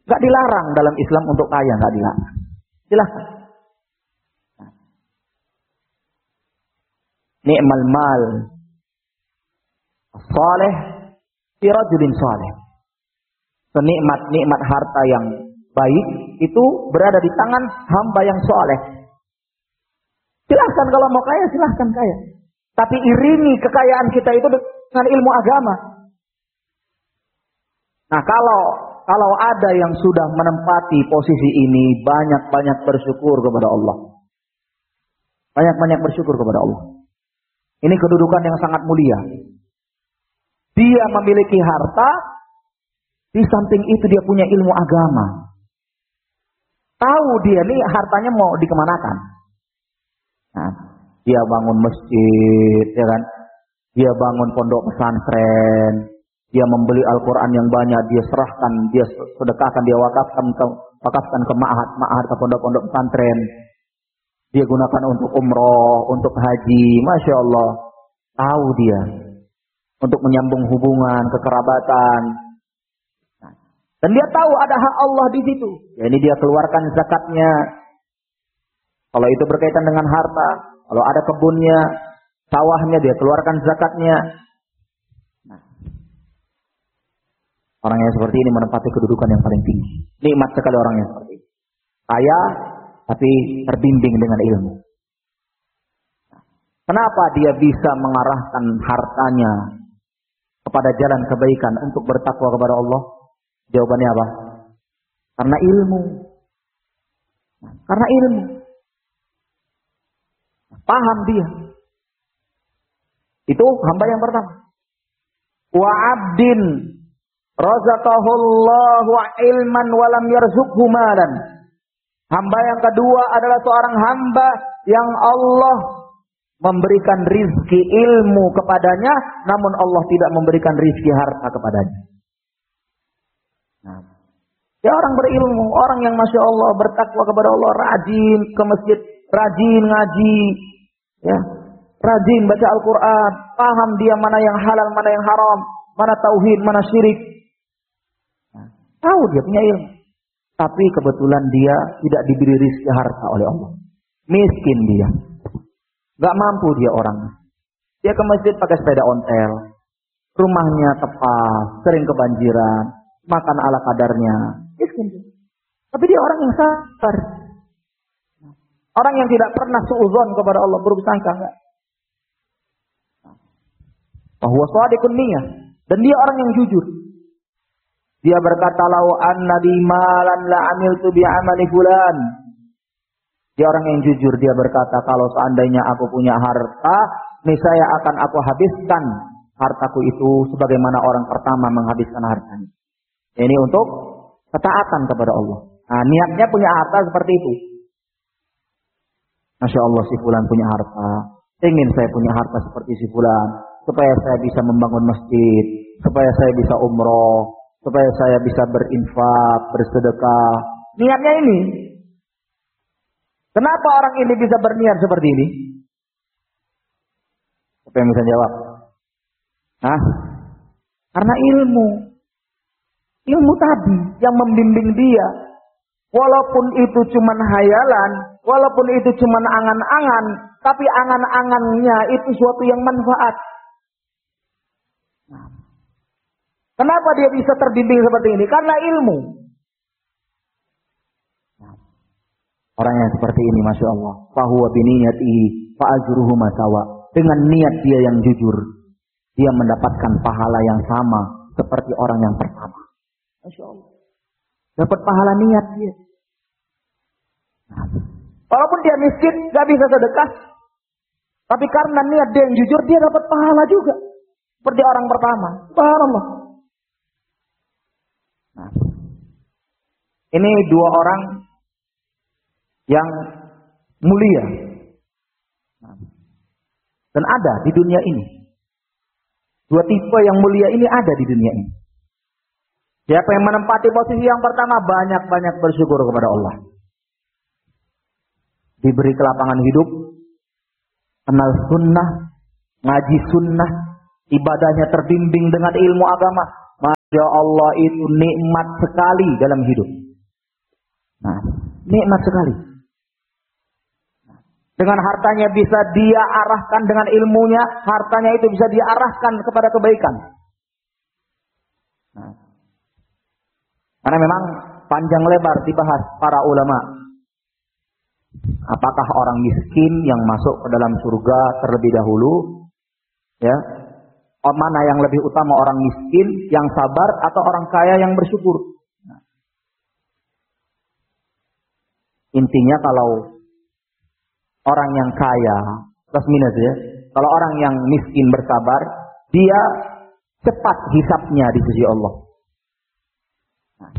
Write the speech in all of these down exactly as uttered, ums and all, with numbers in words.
Gak dilarang dalam Islam untuk kaya, gak dilarang. Silahkan. Ni'mal mal saleh fi rajulin saleh. Senikmat-nikmat harta yang baik itu berada di tangan hamba yang saleh. Silahkan kalau mau kaya, silahkan kaya. Tapi iringi kekayaan kita itu dengan ilmu agama. Nah, kalau kalau ada yang sudah menempati posisi ini, banyak-banyak bersyukur kepada Allah. Banyak-banyak bersyukur kepada Allah. Ini kedudukan yang sangat mulia. Dia memiliki harta, di samping itu dia punya ilmu agama. Tahu dia nih hartanya mau dikemanakan. Nah, dia bangun masjid, ya kan? Dia bangun pondok pesantren. Dia membeli Al-Quran yang banyak, dia serahkan, dia sedekahkan, dia wakafkan ke, wakafkan ke ma'had, ma'had ke pondok-pondok pesantren. Dia gunakan untuk umroh, untuk haji, Masya Allah. Tahu dia. Untuk menyambung hubungan, kekerabatan. Nah, dan dia tahu ada hak Allah di situ. Ya, ini dia keluarkan zakatnya. Kalau itu berkaitan dengan harta, kalau ada kebunnya, sawahnya, dia keluarkan zakatnya. Nah, orang yang seperti ini menempati kedudukan yang paling tinggi. Nikmat sekali orang yang seperti ini. Kaya, tapi terbimbing dengan ilmu. Kenapa dia bisa mengarahkan hartanya kepada jalan kebaikan untuk bertakwa kepada Allah? Jawabannya apa? Karena ilmu. Nah, karena ilmu. Paham dia. Itu hamba yang pertama. Wa abdin razaqahullahu ilman walam yarzuqhu malan. Hamba yang kedua adalah seorang hamba yang Allah memberikan rizki ilmu kepadanya, namun Allah tidak memberikan rizki harta kepadanya. Nah, dia orang berilmu, orang yang Masya Allah bertakwa kepada Allah, rajin ke masjid, rajin ngaji, ya, rajin baca Al-Quran, paham dia mana yang halal, mana yang haram, mana tauhid, mana syirik. Nah, tahu dia punya ilmu. Tapi kebetulan dia tidak diberi rizki harta oleh Allah. Miskin dia. Gak mampu dia orang. Dia ke masjid pakai sepeda ontel. Rumahnya tepas, sering kebanjiran. Makan ala kadarnya. Miskin dia. Tapi dia orang yang sabar. Orang yang tidak pernah suudzon kepada Allah. Buruk sangka enggak. Bahwa shadiqun niyah. Dan dia orang yang jujur. Dia berkata, lau anna bi malan la amiltu bi amali fulan. Dia orang yang jujur, dia berkata, kalau seandainya aku punya harta, niscaya akan aku habiskan hartaku itu sebagaimana orang pertama menghabiskan hartanya. Ini untuk ketaatan kepada Allah. Nah, niatnya punya harta seperti itu. Masya Allah, si fulan punya harta. Ingin saya punya harta seperti si fulan, supaya saya bisa membangun masjid, supaya saya bisa umroh, supaya saya bisa berinfak, bersedekah. Niatnya ini. Kenapa orang ini bisa berniat seperti ini? Siapa yang bisa jawab? Hah? Karena ilmu. Ilmu tadi yang membimbing dia. Walaupun itu cuma hayalan, walaupun itu cuma angan-angan, tapi angan-angannya itu suatu yang manfaat. Nah, kenapa dia bisa terbimbing seperti ini? Karena ilmu. Orang yang seperti ini, Masya Allah. Fahuwa biniyatihi fa'ajruhu masawa. Dengan niat dia yang jujur, dia mendapatkan pahala yang sama seperti orang yang pertama. Masya Allah. Dapat pahala niat dia. Nah, walaupun dia miskin, gak bisa sedekah. Tapi karena niat dia yang jujur, dia dapat pahala juga. Seperti orang pertama. Subhanallah. Nah, ini dua orang yang mulia. Dan ada di dunia ini. Dua tipe yang mulia ini ada di dunia ini. Siapa yang menempati posisi yang pertama, banyak-banyak bersyukur kepada Allah. Diberi kelapangan hidup, kenal sunnah, ngaji sunnah, ibadahnya terbimbing dengan ilmu agama. Ya Allah itu nikmat sekali dalam hidup. Nah, nikmat sekali. Dengan hartanya bisa dia arahkan, dengan ilmunya, hartanya itu bisa dia arahkan kepada kebaikan. Nah, karena memang panjang lebar dibahas para ulama. Apakah orang miskin yang masuk ke dalam surga terlebih dahulu? Ya, mana yang lebih utama, orang miskin yang sabar atau orang kaya yang bersyukur? Nah, intinya kalau orang yang kaya plus minus ya, kalau orang yang miskin bersabar, dia cepat hisapnya di sisi Allah. Nah,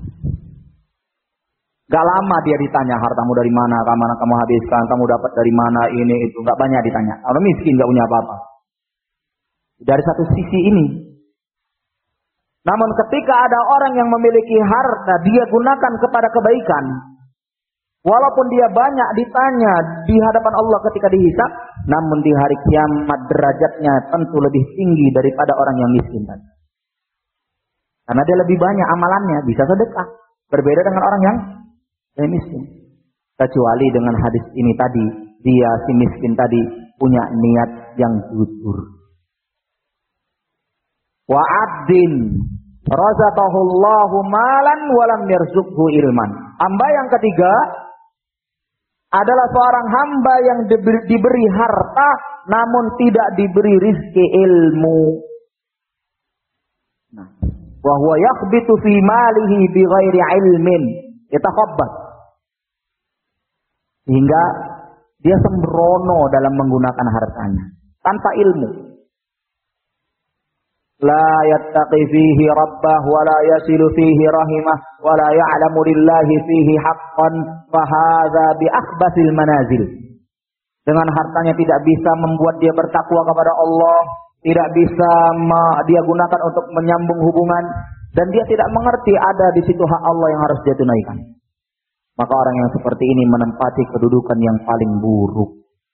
gak lama dia ditanya hartamu dari mana, kemana kamu habiskan, kamu dapat dari mana ini itu, gak banyak ditanya. Orang miskin gak punya apa-apa. Dari satu sisi ini. Namun ketika ada orang yang memiliki harta, dia gunakan kepada kebaikan. Walaupun dia banyak ditanya di hadapan Allah ketika dihisab, namun di hari kiamat derajatnya tentu lebih tinggi daripada orang yang miskin tadi. Karena dia lebih banyak amalannya, bisa sedekah. Berbeda dengan orang yang, yang miskin. Kecuali dengan hadis ini tadi, dia si miskin tadi punya niat yang jujur. Wa abdin razaqahullahu malan walam yarzuqhu ilman. Hamba yang ketiga adalah seorang hamba yang diberi, diberi harta namun tidak diberi rizki ilmu. Nah, wa huwa yakhbitu fi malihi bighairi ilmin, yatakhabbat. Sehingga dia sembrono dalam menggunakan hartanya tanpa ilmu. La yattaqi fihi rabbah wa la yasilu fihi rahimah wa la ya'lamu lillahi fihi haqqan fa hadza bi akhbasil manazil. Dengan hartanya tidak bisa membuat dia bertakwa kepada Allah, tidak bisa dia gunakan untuk menyambung hubungan, dan dia tidak mengerti ada di situ hak Allah yang harus dia tunaikan. Maka orang yang seperti ini menempati kedudukan yang paling buruk.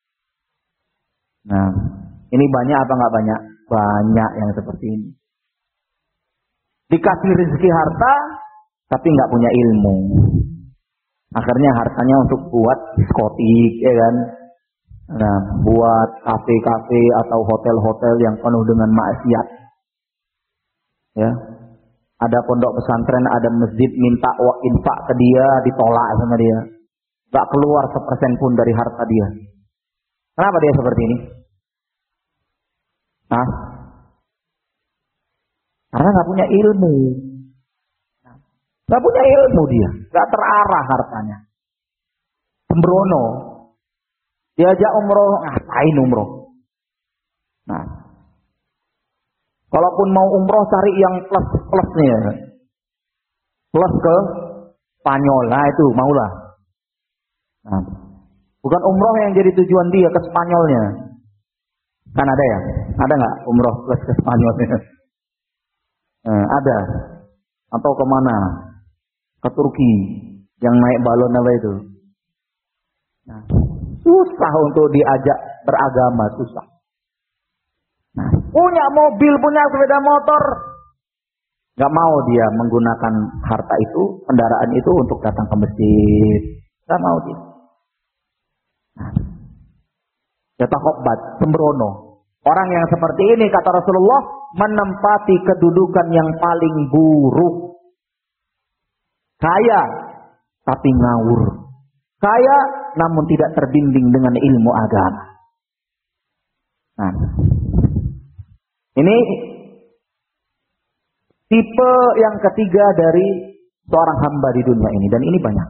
Nah, ini banyak apa enggak banyak? Banyak yang seperti ini. Dikasih rezeki harta, tapi nggak punya ilmu. Akhirnya hartanya untuk buat diskotik, ya kan? Nah, buat kafe-kafe atau hotel-hotel yang penuh dengan maksiat. Ya, ada pondok pesantren, ada masjid minta infak ke dia, ditolak sama dia. Nggak keluar sepersen pun dari harta dia. Kenapa dia seperti ini? Nah, karena nggak punya ilmu, nggak punya ilmu dia, nggak terarah hartanya, sembrono, diajak umroh, ngapain umroh? Nah, kalaupun mau umroh cari yang plus plusnya, plus ke Spanyol, nah itu maulah. Nah, bukan umroh yang jadi tujuan dia ke Spanyolnya. Kan ada ya? Ada nggak umroh plus ke Spanyol? Nah, ada. Atau kemana? Ke Turki. Yang naik balon apa itu? Nah, susah untuk diajak beragama, susah. Nah, punya mobil, punya sepeda motor, nggak mau dia menggunakan harta itu, kendaraan itu untuk datang ke masjid. Nggak mau dia. Nah, yatakhabbat, sembrono. Orang yang seperti ini, kata Rasulullah, menempati kedudukan yang paling buruk. Kaya, tapi ngawur. Kaya, namun tidak terbimbing dengan ilmu agama. Nah, ini tipe yang ketiga dari seorang hamba di dunia ini. Dan ini banyak.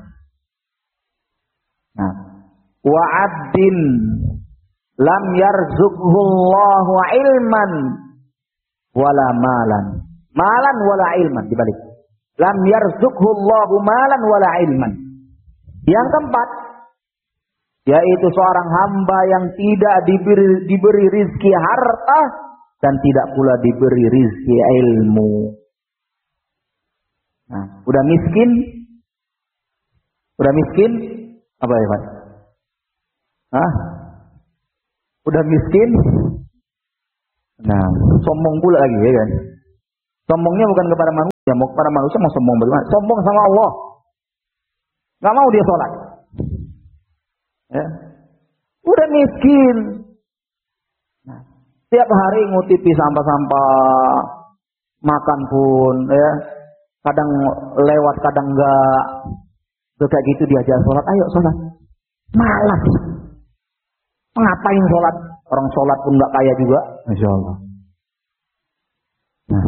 Nah, wa'abdin lam yarzuqhullahu ilman wala malan. Malan wala ilman, dibalik. Lam yarzuqhullahu malan wala ilman. Yang keempat, yaitu seorang hamba yang tidak diberi, diberi rizki harta dan tidak pula diberi rizki ilmu. Nah, udah miskin, udah miskin, apa ya Pak? Hah? Udah miskin, nah sombong pula lagi ya kan? Sombongnya bukan kepada manusia. Ya mau kepada manusia mau sombong bagaimana? Sombong sama Allah. Nggak mau dia sholat. Ya. Udah miskin. Nah, tiap hari ngutipi sampah-sampah, makan pun, ya. Kadang lewat, kadang enggak. Udah kayak gitu diajak sholat, ayo sholat. Malas. Ngapain sholat? Orang sholat pun nggak kaya juga. Masya Allah. Nah,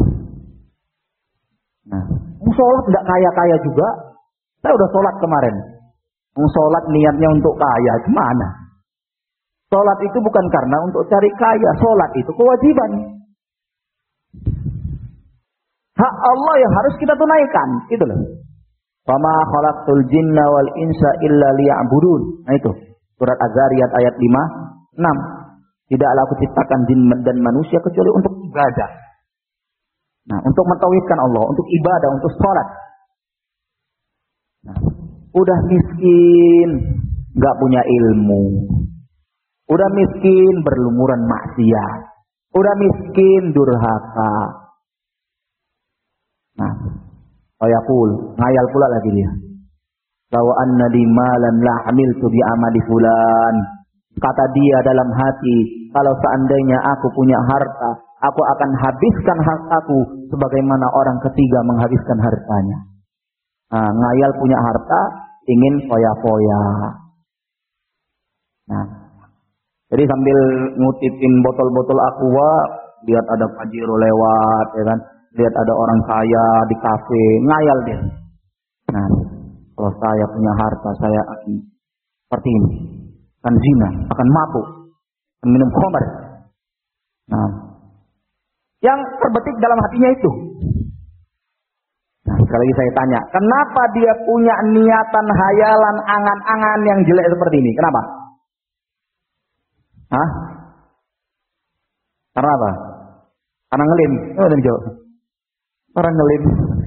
nah, sholat nggak kaya-kaya juga. Saya udah sholat kemarin. Sholat niatnya untuk kaya, gimana? Sholat itu bukan karena untuk cari kaya. Sholat itu kewajiban. Hak Allah yang harus kita tunaikan. Itu loh. Fama khalaqtul jinna wal insa illa liya'budun. Nah itu. Surat Az-Zariyat ayat lima enam. Tidaklah aku ciptakan jin dan manusia kecuali untuk ibadah. Nah, untuk mentauhidkan Allah, untuk ibadah, untuk sholat. Nah, udah miskin, nggak punya ilmu. Udah miskin, berlumuran maksiat. Udah miskin, durhaka. Nah, ayakul, ngayal pula lagi dia. Lawa anna li malan la amiltu bi amali fulan. Kata dia dalam hati, kalau seandainya aku punya harta, aku akan habiskan hak aku sebagaimana orang ketiga menghabiskan hartanya. Nah, ngayal punya harta, ingin foya-foya. Nah, jadi sambil ngutipin botol-botol aqua, lihat ada pajero lewat, ya kan? Lihat ada orang kaya di kafe, ngayal dia. Nah, kalau saya punya harta, saya akan seperti ini. Akan zina, akan mabuk, akan minum khamar. Nah, yang terbetik dalam hatinya itu. Nah, sekali lagi saya tanya, kenapa dia punya niatan, hayalan, angan-angan yang jelek seperti ini? Kenapa? Hah? Karena apa? Karena ngelim. Oh, dan jawab. Karena ngelim.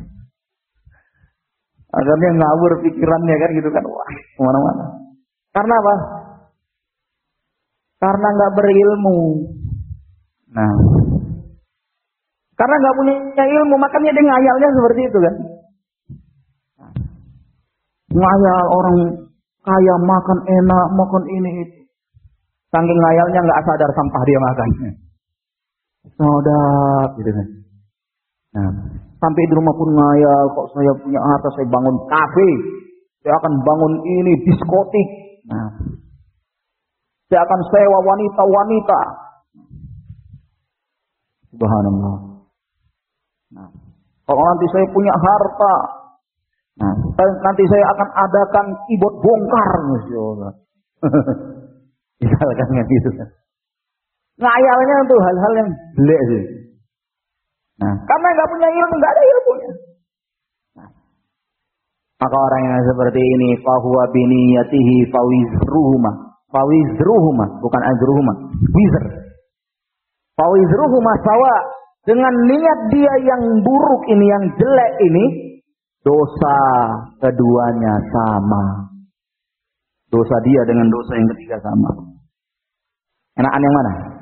Akhirnya ngawur pikirannya kan gitu kan. Wah, kemana-mana. Karena apa? Karena nggak berilmu. Nah, karena nggak punya ilmu, makanya dia ngayalnya seperti itu kan. Ngayal orang kaya makan enak, makan ini itu. Saking ngayalnya nggak sadar sampah dia makan. Sodap gitu kan. Nah, sampai di rumah pun ngayal, kok saya punya harta, saya bangun kafe, saya akan bangun ini diskotik. Nah, saya akan sewa wanita-wanita. Subhanallah. Nah, kalau nanti saya punya harta, nah, nanti saya akan adakan keyboard bongkar, Masya Allah. Misalkan kan gitu kan. Ngayalnya untuk hal-hal yang jelek sih. Nah, karena nggak punya ilmu, nggak ada ilmunya. Nah, maka orang yang seperti ini, fahuwa biniyatihi fawizruhuma, fawizruhuma, bukan ajruhuma, wizr. Fawizruhuma sawa. Dengan niat dia yang buruk ini, yang jelek ini, dosa keduanya sama. Dosa dia dengan dosa yang ketiga sama. Enakan yang mana?